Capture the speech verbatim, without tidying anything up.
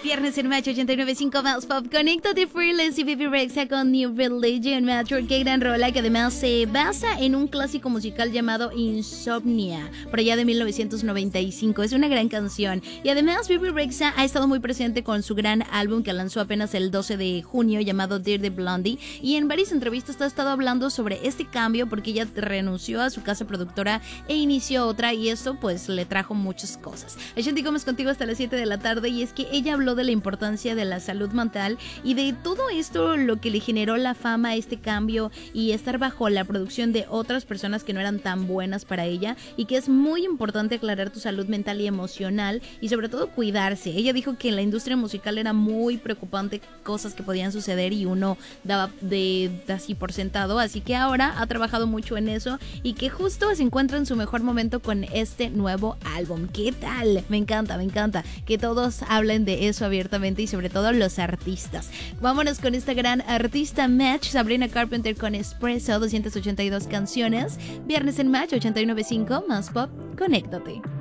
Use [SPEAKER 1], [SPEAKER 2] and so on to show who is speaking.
[SPEAKER 1] Viernes en Match ochenta y nueve punto cinco más Pop. Conéctate Fearless y Bebe Rexha con New Religion. Match, qué gran rola que además se basa en un clásico musical llamado Insomnia, por allá de mil novecientos noventa y cinco. Es una gran canción. Y además Bebe Rexha ha estado muy presente con su gran álbum que lanzó apenas el doce de junio llamado Dear the Blondie. Y en varias entrevistas ha estado hablando sobre este cambio porque ella renunció a su casa productora e inició otra, y esto pues le trajo muchas cosas. Ashanti Gómez contigo hasta las siete de la tarde, y es que ella habló de la importancia de la salud mental y de todo esto lo que le generó la fama, este cambio y estar bajo la producción de otras personas que no eran tan buenas para ella, y que es muy importante aclarar tu salud mental y emocional y sobre todo cuidarse. Ella dijo que en la industria musical era muy preocupante cosas que podían suceder y uno daba de, de así por sentado, así que ahora ha trabajado mucho en eso y que justo se encuentra en su mejor momento con este nuevo álbum. ¿Qué tal? Me encanta, me encanta que todos hablen de eso abiertamente y sobre todo los artistas. Vámonos con esta gran artista Match, Sabrina Carpenter con Espresso, doscientas ochenta y dos canciones. Viernes en Match ochenta y nueve punto cinco más Pop. Conéctate.